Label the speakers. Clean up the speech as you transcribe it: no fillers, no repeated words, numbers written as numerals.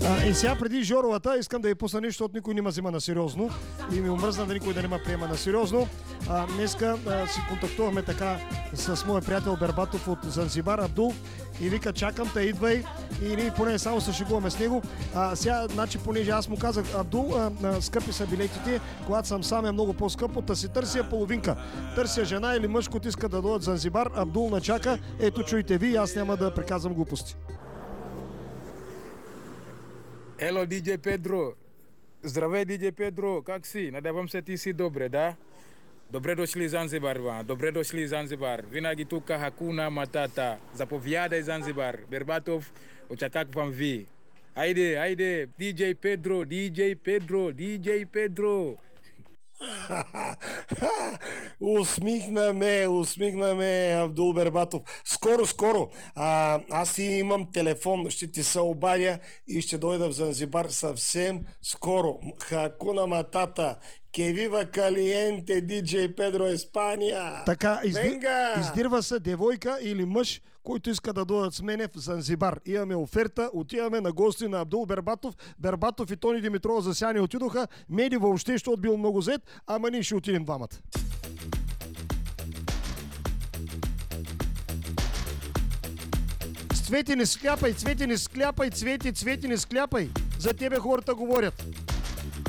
Speaker 1: И сега преди Жоровата искам да ви пусна нещо, защото никой не ме взима на сериозно и ми омръзна да никой да не ме приема на сериозно. Днеска си контактувахме така с моя приятел Бербатов от Занзибар, Абдул, и вика: чакам те, идвай, и ние поне само се шегуваме с него. Сега, значи, понеже аз му казах: Абдул, скъпи са билетите, когато съм сам е много по-скъпо, да си търся половинка. Търся жена или мъж, който иска да дойдат в Занзибар. Абдул начака, ето чуйте ви, аз няма да приказвам глупости.
Speaker 2: Hello, DJ Pedro. Здравей, DJ Pedro. Как си? Надявам се ти си добре, да? Добре дошли Занзибар, добре дошли Занзибар. Винаги тук Hakuna Matata. Заповядай Занзибар. Бербатов, очаквам ви. Айде, DJ Pedro, DJ Pedro, DJ Pedro.
Speaker 1: Усмихна ме Абдул Бербатов. Скоро. Аз си имам телефон, ще ти се обадя и ще дойда в Занзибар съвсем скоро. Хакуна Матата. Que viva caliente, DJ Pedro Испания. Така, издирва се девойка или мъж, който иска да дойдат с мене в Занзибар. Имаме оферта, отиваме на гости на Абдул Бербатов. Бербатов и Тони Димитрова за сега не отидоха. Меди въобще, защото бил много зет, ама ние ще отидем двамата. Цвети не скляпай, Цвети не скляпай. За тебе хората говорят.